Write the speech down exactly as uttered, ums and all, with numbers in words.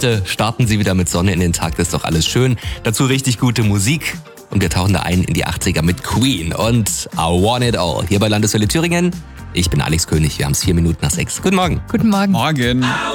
Heute starten Sie wieder mit Sonne in den Tag, das ist doch alles schön. Dazu richtig gute Musik. Und wir tauchen da ein in die achtziger mit Queen und I Want It All. Hier bei Landeswelle Thüringen. Ich bin Alex König, wir haben es vier Minuten nach sechs. Guten Morgen. Guten Morgen. Morgen.